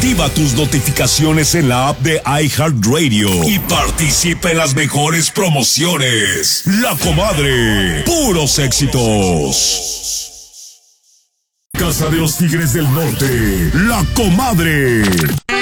Activa tus notificaciones en la app de iHeartRadio y participa en las mejores promociones. La Comadre, puros éxitos. Casa de los Tigres del Norte, La Comadre.